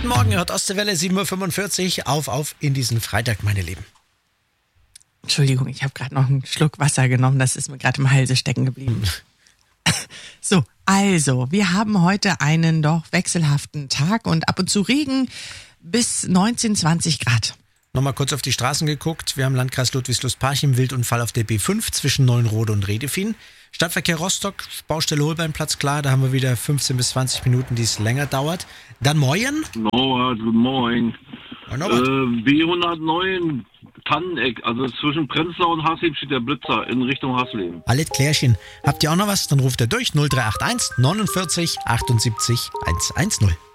Guten Morgen, ihr hört Ostwelle 7.45 Uhr. Auf in diesen Freitag, meine Lieben. Entschuldigung, ich habe gerade noch einen Schluck Wasser genommen, das ist mir gerade im Halse stecken geblieben. So, also, wir haben heute einen doch wechselhaften Tag und ab und zu Regen bis 19, 20 Grad. Nochmal kurz auf die Straßen geguckt. Wir haben Landkreis Ludwigslust-Parchim, Wildunfall auf der B5 zwischen Neuenrode und Redefin. Stadtverkehr Rostock, Baustelle Holbeinplatz, klar, da haben wir wieder 15 bis 20 Minuten, die es länger dauert. Dann Moin. Norbert, guten Morgen. Norbert. B109 Tanneneck, also zwischen Prenzlau und Hasleben steht der Blitzer in Richtung Hasleben. Alles Klärchen. Habt ihr auch noch was? Dann ruft er durch 0381 49 78 110.